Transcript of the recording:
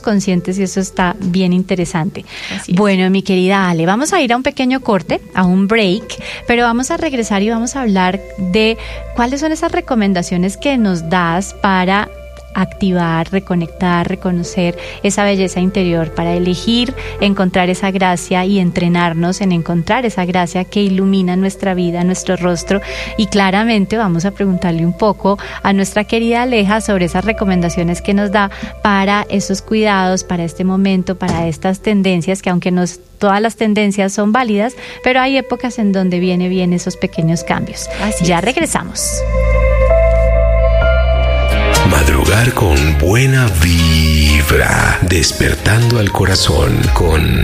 conscientes y eso está bien interesante. Bueno, mi querida Ale, vamos a ir a un pequeño corte, a un break, pero vamos a regresar y vamos a hablar de cuáles son esas recomendaciones que nos das para activar, reconectar, reconocer esa belleza interior, para elegir encontrar esa gracia y entrenarnos en encontrar esa gracia que ilumina nuestra vida, nuestro rostro. Y claramente vamos a preguntarle un poco a nuestra querida Aleja sobre esas recomendaciones que nos da para esos cuidados, para este momento, para estas tendencias que aunque todas las tendencias son válidas, pero hay épocas en donde vienen esos pequeños cambios. Ya regresamos. Madrugar con buena vibra, despertando al corazón con